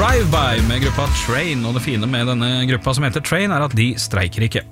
Drive-By med gruppa Train, og det fine med denne gruppa som heter Train er at de streiker ikke.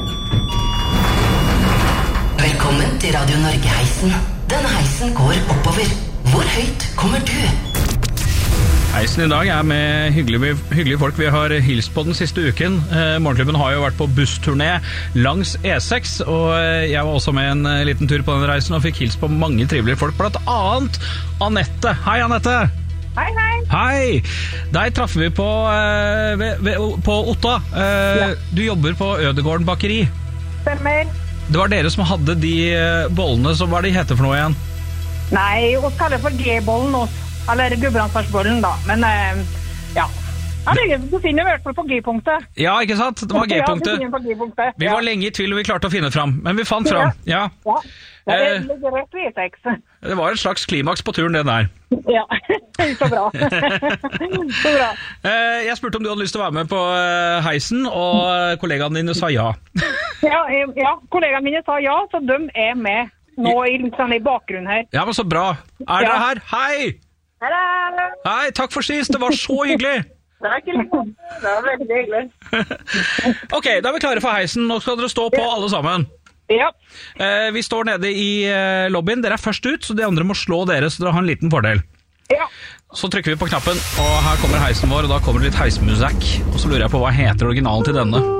Velkommen til Radio Norge-heisen. Denne heisen går oppover. Hvor høyt kommer du? Heisen i dag er med hyggelige folk vi har hilst på den siste uken. Morgenklubben har jo vært på bussturné langs E6, og jeg var også med en liten tur på den reisen og fikk hilst på mange trivelige folk, blant annet Annette. Hei, Annette! Hei, hei. Hei! Deg traff vi på Otta. Du jobber på Ødegården bakeri. Stemmer. Det var dere som hadde de bollene, som var de heter for noe igjen? Nei, oss kaller for G-bollen oss. Eller gubbransvarsbollen da. Men ja. Du finner i hvert fall på G-punktet. Ja, ikke sant? Det var G-punktet. Ja, du finner på G-punktet. Vi var lenge i tvil og vi klarte å finne fram. Men vi fant fram, ja. Ja. Det ligger rett ved E6. Det var et slags klimaks på turen, det der. Ja, så bra. Så bra. Jeg spurte om du hadde lyst til å være med på heisen, og kollegaene dine sa ja. Ja, kollegaene mine sa ja, så de er med nå liksom i bakgrunnen her. Ja, men så bra. Er dere her? Hei! Hallo! Hei, takk for sist, det var så hyggelig. Det er ikke litt. Det var veldig hyggelig. Ok, da er vi klare for heisen. Nå skal dere stå på alle sammen. Ja. Vi står nede i lobbyen. Dere er først ut, så de andre må slå dere, så dere har en liten fordel. Ja. Så trykker vi på knappen, og her kommer heisen vår, og da kommer det litt heismusikk. Og så lurer jeg på hva heter originalen til denne.